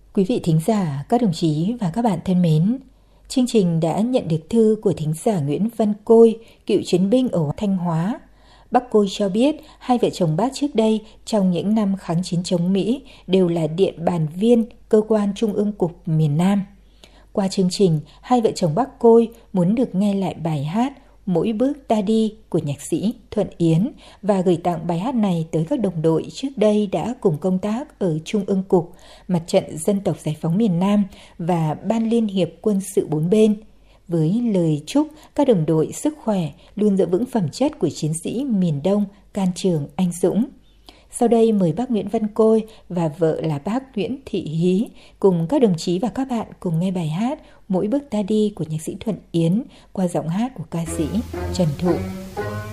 Quý vị thính giả, các đồng chí và các bạn thân mến, chương trình đã nhận được thư của thính giả Nguyễn Văn Côi, cựu chiến binh ở Thanh Hóa. Bác Côi cho biết hai vợ chồng bác trước đây trong những năm kháng chiến chống Mỹ đều là điện bàn viên cơ quan Trung ương Cục miền Nam. Qua chương trình, hai vợ chồng bác Côi muốn được nghe lại bài hát Mỗi bước ta đi của nhạc sĩ Thuận Yến và gửi tặng bài hát này tới các đồng đội trước đây đã cùng công tác ở Trung ương Cục, Mặt trận Dân tộc Giải phóng miền Nam và Ban Liên hiệp Quân sự bốn bên, với lời chúc các đồng đội sức khỏe, luôn giữ vững phẩm chất của chiến sĩ miền Đông can trường anh dũng. Sau đây mời bác Nguyễn Văn Côi và vợ là bác Nguyễn Thị Hí cùng các đồng chí và các bạn cùng nghe bài hát Mỗi bước ta đi của nhạc sĩ Thuận Yến qua giọng hát của ca sĩ Trần Thụ.